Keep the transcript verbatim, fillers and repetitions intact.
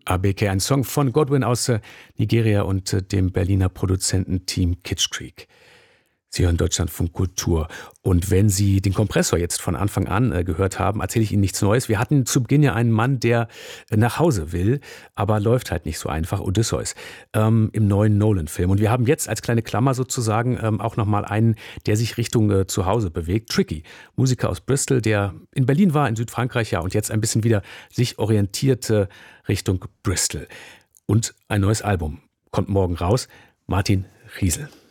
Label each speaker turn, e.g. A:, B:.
A: A B K, ein Song von Godwin aus äh, Nigeria und äh, dem Berliner Produzententeam Kitsch Creek. Sie hören Deutschlandfunk Kultur. Und wenn Sie den Kompressor jetzt von Anfang an äh, gehört haben, erzähle ich Ihnen nichts Neues. Wir hatten zu Beginn ja einen Mann, der äh, nach Hause will, aber läuft halt nicht so einfach, Odysseus, ähm, im neuen Nolan-Film. Und wir haben jetzt als kleine Klammer sozusagen ähm, auch nochmal einen, der sich Richtung äh, Zuhause bewegt. Tricky, Musiker aus Bristol, der in Berlin war, in Südfrankreich, ja, und jetzt ein bisschen wieder sich orientierte Richtung Bristol. Und ein neues Album kommt morgen raus. Martin Riesel.